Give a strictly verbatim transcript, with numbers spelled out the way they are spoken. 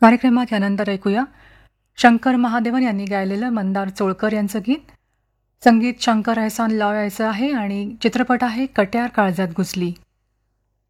कार्यक्रमात यानंतर ऐकूया शंकर महादेवन यांनी गायलेलं मंदार चोळकर यांचं गीत. संगीत शंकर एहसान लॉय याचं आहे आणि चित्रपट आहे कट्यार काळजात घुसली.